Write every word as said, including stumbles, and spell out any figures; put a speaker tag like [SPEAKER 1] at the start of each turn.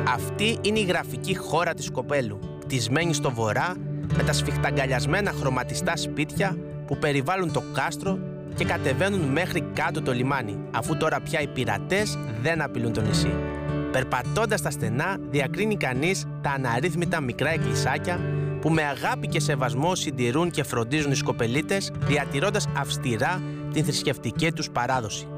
[SPEAKER 1] Αυτή είναι η γραφική χώρα της Κοπέλου, κτισμένη στο βορρά με τα σφιχταγκαλιασμένα χρωματιστά σπίτια που περιβάλλουν το κάστρο και κατεβαίνουν μέχρι κάτω το λιμάνι, αφού τώρα πια οι πειρατές δεν απειλούν το νησί. Περπατώντας στα στενά, διακρίνει κανείς τα αναρρύθμιτα μικρά εκκλησάκια που με αγάπη και σεβασμό συντηρούν και φροντίζουν οι σκοπελίτες, διατηρώντας αυστηρά την θρησκευτική τους παράδοση.